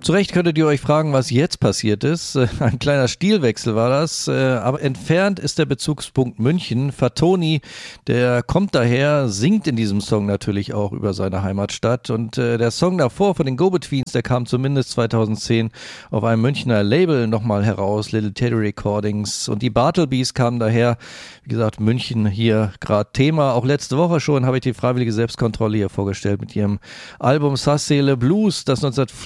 Zu Recht könntet ihr euch fragen, was jetzt passiert ist. Ein kleiner Stilwechsel war das, aber entfernt ist der Bezugspunkt München. Fatoni, der kommt daher, singt in diesem Song natürlich auch über seine Heimatstadt und der Song davor von den Go-Betweens, der kam zumindest 2010 auf einem Münchner Label nochmal heraus, Little Teddy Recordings, und die Bartlebees kamen daher. Wie gesagt, München hier gerade Thema. Auch letzte Woche schon habe ich die Freiwillige Selbstkontrolle hier vorgestellt mit ihrem Album Sassele Blues, das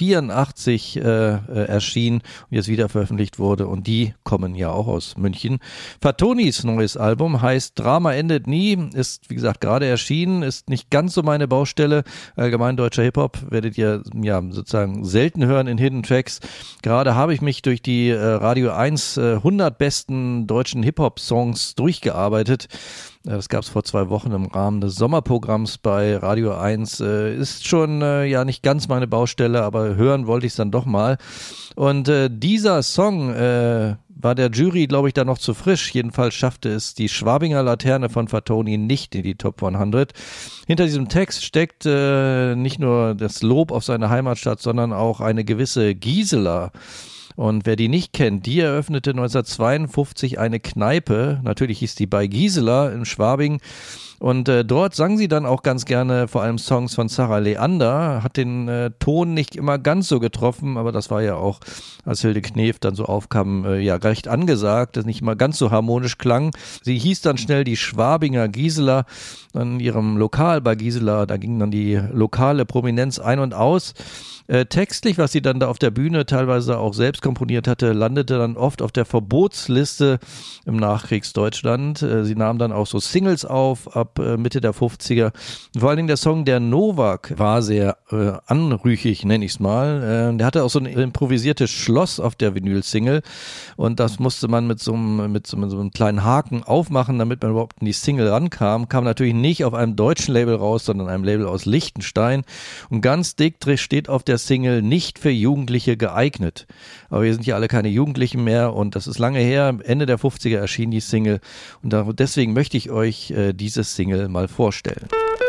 1984 erschien und jetzt wieder veröffentlicht wurde, und die kommen ja auch aus München. Fatonis neues Album heißt Drama endet nie, ist wie gesagt gerade erschienen, ist nicht ganz so meine Baustelle. Allgemein deutscher Hip-Hop werdet ihr ja sozusagen selten hören in Hidden Tracks. Gerade habe ich mich durch die Radio 1 100 besten deutschen Hip-Hop-Songs durchgearbeitet. Das gab es vor 2 Wochen im Rahmen des Sommerprogramms bei Radio 1. Ist schon ja nicht ganz meine Baustelle, aber hören wollte ich es dann doch mal. Und dieser Song war der Jury, glaube ich, da noch zu frisch. Jedenfalls schaffte es die Schwabinger Laterne von Fatoni nicht in die Top 100. Hinter diesem Text steckt nicht nur das Lob auf seine Heimatstadt, sondern auch eine gewisse Gisela. Und wer die nicht kennt, die eröffnete 1952 eine Kneipe. Natürlich hieß die bei Gisela in Schwabing. Und dort sang sie dann auch ganz gerne vor allem Songs von Sarah Leander, hat den Ton nicht immer ganz so getroffen, aber das war ja auch, als Hilde Knef dann so aufkam, ja recht angesagt, dass nicht immer ganz so harmonisch klang. Sie hieß dann schnell die Schwabinger Gisela. In ihrem Lokal bei Gisela, da ging dann die lokale Prominenz ein und aus. Textlich, was sie dann da auf der Bühne teilweise auch selbst komponiert hatte, landete dann oft auf der Verbotsliste im Nachkriegsdeutschland. Sie nahm dann auch so Singles auf ab Mitte der 50er. Vor allen Dingen der Song Der Novak war sehr anrüchig, nenne ich es mal. Der hatte auch so ein improvisiertes Schloss auf der Vinyl-Single und das musste man mit so einem kleinen Haken aufmachen, damit man überhaupt in die Single rankam. Kam natürlich nicht auf einem deutschen Label raus, sondern einem Label aus Liechtenstein, und ganz dick steht auf der Single nicht für Jugendliche geeignet. Aber wir sind ja alle keine Jugendlichen mehr und das ist lange her. Ende der 50er erschien die Single und deswegen möchte ich euch diese Single mal vorstellen.